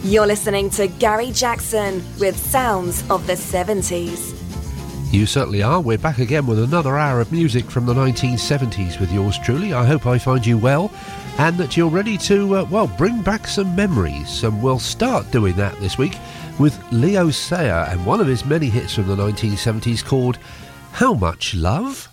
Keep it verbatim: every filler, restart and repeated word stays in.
You're listening to Gary Jackson with Sounds of the seventies. You certainly are. We're back again with another hour of music from the nineteen seventies with yours truly. I hope I find you well and that you're ready to, uh, well, bring back some memories. And we'll start doing that this week with Leo Sayer and one of his many hits from the nineteen seventies called How Much Love?